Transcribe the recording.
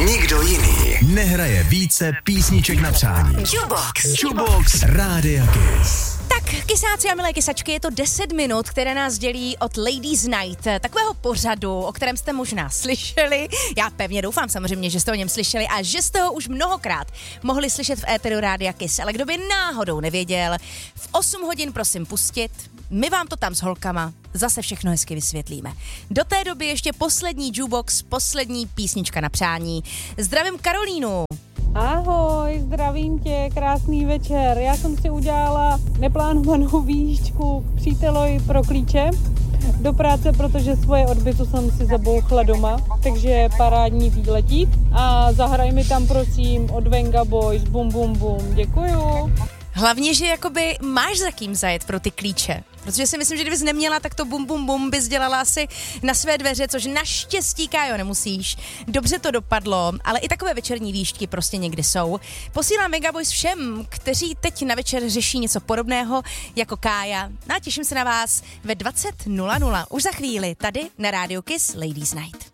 Nikdo jiný nehraje více písniček na přání. Jukebox Rádia Kiss. Tak, kysáci a milé kysačky, je to 10 minut, které nás dělí od Ladies Night, takového pořadu, o kterém jste možná slyšeli. Já pevně doufám samozřejmě, že jste o něm slyšeli a že jste ho už mnohokrát mohli slyšet v éteru Rádia Kiss, ale kdo by náhodou nevěděl, v 8 hodin prosím pustit, my vám to tam s holkama zase všechno hezky vysvětlíme. Do té doby ještě poslední jukebox, poslední písnička na přání. Zdravím Karolínu. Ahoj, zdravím tě, krásný večer. Já jsem si udělala neplánovanou výjížďku k přítelovi pro klíče do práce, protože svoje odbytu jsem si zabouchla doma, takže parádní výletí. A zahraj mi tam prosím od Venga Boys, bum bum bum, děkuju. Hlavně, že jakoby máš za kým zajet pro ty klíče. Protože si myslím, že kdybys neměla, tak to bum bum bum bys dělala asi na své dveře, což naštěstí, Kájo, nemusíš. Dobře to dopadlo, ale i takové večerní výšťky prostě někdy jsou. Posílám Megaboys všem, kteří teď na večer řeší něco podobného jako Kája. No a těším se na vás ve 20:00. Už za chvíli tady na Rádiu Kiss Ladies Night.